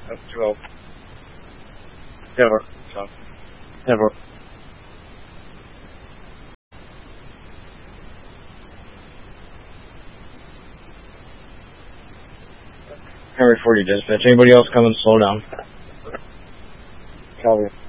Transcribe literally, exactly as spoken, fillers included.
That's twelve. Never. So. Never. Henry forty dispatch. Anybody else coming? Slow down. Copy.